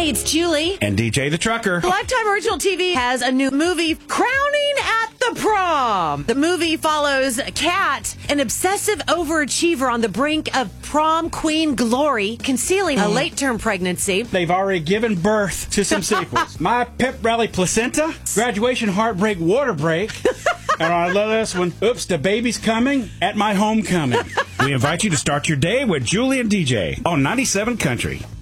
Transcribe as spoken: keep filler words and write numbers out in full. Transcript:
it's Julie. And D J the Trucker. Lifetime Original T V has a new movie, Crowning at the Prom. The movie follows Kat, an obsessive overachiever on the brink of prom queen glory, concealing a late-term pregnancy. They've already given birth to some sequels. My pep rally placenta, graduation heartbreak water break, and I love this one, oops, the baby's coming at my homecoming. We invite you to start your day with Julie and D J on ninety-seven Country.